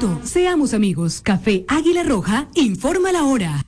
minuto. Seamos amigos. Café Águila Roja informa la hora.